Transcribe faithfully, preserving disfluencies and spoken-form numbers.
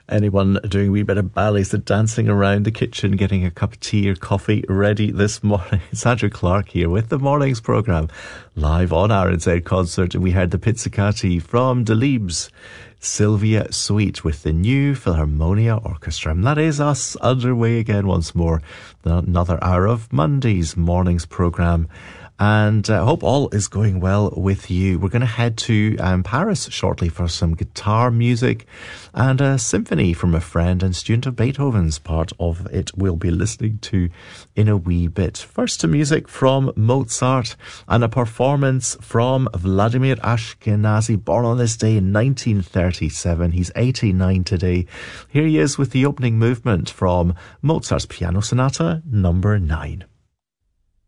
Anyone doing a wee bit of ballet, so dancing around the kitchen, getting a cup of tea or coffee ready this morning. It's Andrew Clark here with the morning's programme, live on R N Z Concert, and we heard the Pizzicati from Delibes, Sylvia Sweet with the new Philharmonia Orchestra. And that is us underway again once more. Another hour of Monday's morning's programme. And I uh, hope all is going well with you. We're going to head to um, Paris shortly for some guitar music and a symphony from a friend and student of Beethoven's. Part of it we'll be listening to in a wee bit. First to music from Mozart and a performance from Vladimir Ashkenazy, born on this day in nineteen thirty-seven. He's eighty-nine today. Here he is with the opening movement from Mozart's Piano Sonata number nine.